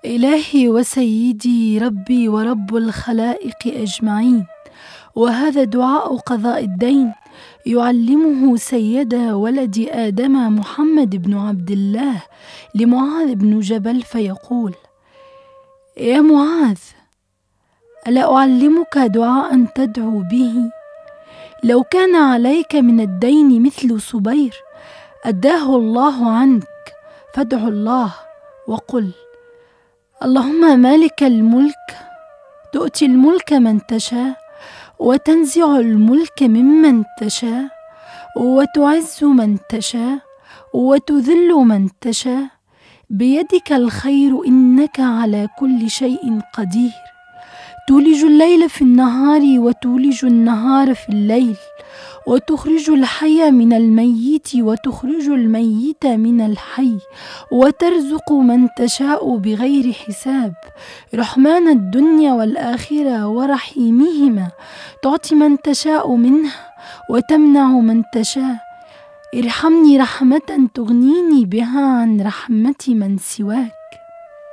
إلهي وسيدي ربي ورب الخلائق أجمعين، وهذا دعاء قضاء الدين يعلمه سيد ولد آدم محمد بن عبد الله لمعاذ بن جبل فيقول: يا معاذ، ألا أعلمك دعاء تدعو به؟ لو كان عليك من الدين مثل صبير أداه الله عنك، فادع الله وقل: اللهم مالك الملك، تؤتي الملك من تشاء وتنزع الملك ممن تشاء وتعز من تشاء وتذل من تشاء، بيدك الخير إنك على كل شيء قدير، تولج الليل في النهار وتولج النهار في الليل، وتخرج الحي من الميت وتخرج الميت من الحي، وترزق من تشاء بغير حساب، رحمن الدنيا والآخرة ورحيمهما، تعطي من تشاء منه وتمنع من تشاء، ارحمني رحمة تغنيني بها عن رحمة من سواك.